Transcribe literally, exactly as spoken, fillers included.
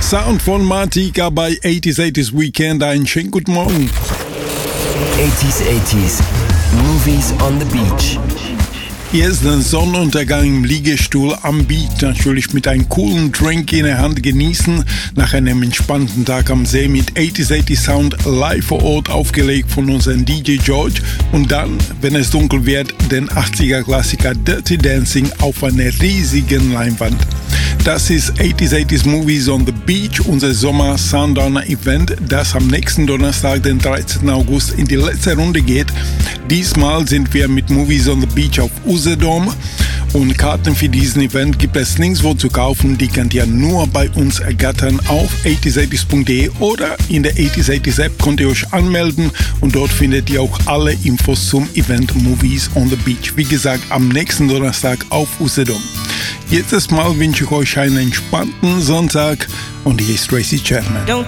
Sound von Martika bei eighties eighties Weekend. Einen schönen guten Morgen. eighties eighties Movies on the Beach. Jetzt den Sonnenuntergang im Liegestuhl am Beach, natürlich mit einem coolen Drink in der Hand genießen, nach einem entspannten Tag am See mit eighties eighties Sound live vor Ort aufgelegt von unserem D J George und dann, wenn es dunkel wird, den achtziger Klassiker Dirty Dancing auf einer riesigen Leinwand. Das ist eighties eighties Movies on the Beach, unser Sommer-Sundowner-Event, das am nächsten Donnerstag, den dreizehnten August, in die letzte Runde geht. Diesmal sind wir mit Movies on the Beach auf Usedom und Karten für diesen Event gibt es nirgendwo zu kaufen. Die könnt ihr nur bei uns ergattern auf eighties eighties punkt de oder in der eighties eighties App könnt ihr euch anmelden und dort findet ihr auch alle Infos zum Event Movies on the Beach. Wie gesagt, am nächsten Donnerstag auf Usedom. Jetzt erstmal wünsche ich euch einen entspannten Sonntag und hier ist Tracy Chapman. Don't